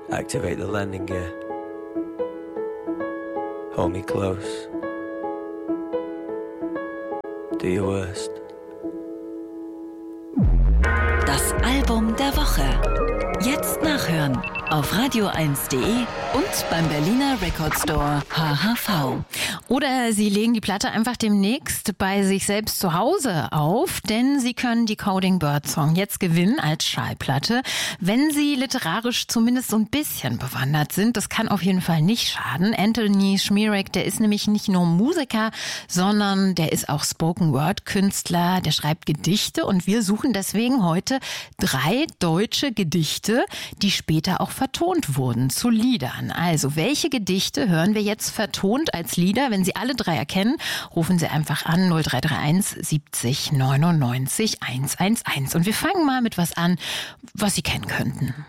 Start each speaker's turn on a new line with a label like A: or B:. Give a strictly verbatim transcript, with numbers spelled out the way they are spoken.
A: Activate the landing gear. Hold me close. Do your worst.
B: Das Album der Woche. Jetzt nachhören auf radio eins punkt de und beim Berliner Record Store H H V.
C: Oder Sie legen die Platte einfach demnächst bei sich selbst zu Hause auf, denn Sie können die Coding Bird Song jetzt gewinnen als Schallplatte, wenn Sie literarisch zumindest so ein bisschen bewandert sind. Das kann auf jeden Fall nicht schaden. Anthony Schmierek, der ist nämlich nicht nur Musiker, sondern der ist auch Spoken-Word-Künstler, der schreibt Gedichte und wir suchen deswegen heute drei deutsche Gedichte, die später auch vertont wurden zu Liedern. Also, welche Gedichte hören wir jetzt vertont als Lieder? Wenn Sie alle drei erkennen, rufen Sie einfach an null drei drei eins siebzig neunundneunzig hundertundeins. Und wir fangen mal mit was an, was Sie kennen könnten.